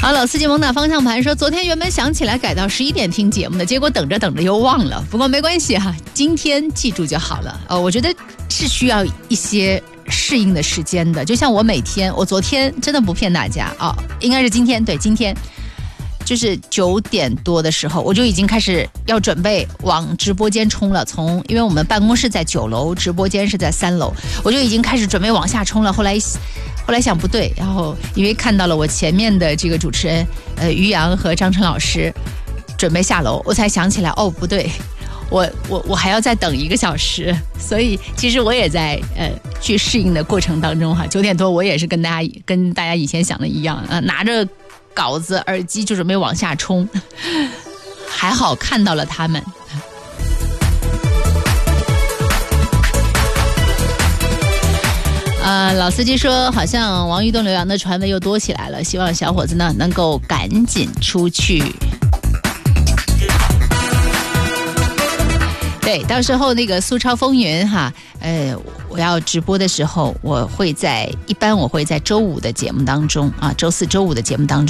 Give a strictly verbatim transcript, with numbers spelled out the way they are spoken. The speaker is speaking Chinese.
好，老司机猛打方向盘说，昨天原本想起来改到十一点听节目的，结果等着等着又忘了。不过没关系哈，今天记住就好了。呃，我觉得是需要一些适应的时间的。就像我每天，我昨天真的不骗大家啊、哦，应该是今天，对，今天就是九点多的时候，我就已经开始要准备往直播间冲了。从因为我们办公室在九楼，直播间是在三楼，我就已经开始准备往下冲了。后来。后来想不对，然后因为看到了我前面的这个主持人，呃，于洋和张晨老师准备下楼，我才想起来，哦，不对，我我我还要再等一个小时，所以其实我也在呃去适应的过程当中哈。九点多我也是跟大家跟大家以前想的一样，呃，拿着稿子耳机就准备往下冲，还好看到了他们。呃，老司机说，好像王玉栋、刘洋的传闻又多起来了，希望小伙子呢能够赶紧出去。对，到时候那个苏超风云哈，呃，我要直播的时候，我会在一般我会在周五的节目当中啊，周四周五的节目当中。